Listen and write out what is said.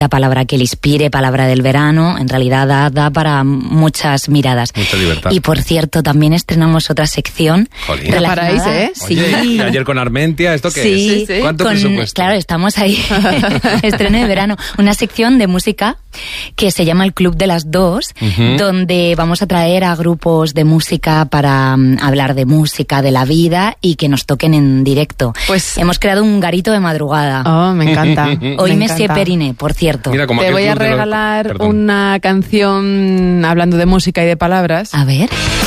la palabra que le inspire, palabra del verano, en realidad da para muchas miradas. Mucha libertad. Y por cierto, también estrenamos otra sección relacionada. Sí. Oye, ¿y ayer con Armentia, ¿esto qué sí, es? ¿Cuánto presupuesto? Claro, estamos ahí. Estreno de verano. Una sección de música que se llama El Club de las Dos, donde vamos a traer a grupos de música para hablar de música, de la vida y que nos toquen en directo. Pues hemos creado un garito de madrugada. Oh, me encanta. Hoy Monsieur Periné, por cierto. Mira, como te voy a regalar una canción hablando de música y de palabras. A ver.